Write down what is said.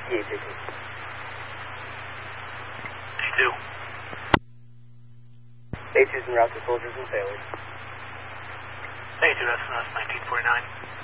Yeah, taking. A2. A2's en route to soldiers and sailors. A2 SMS 1949.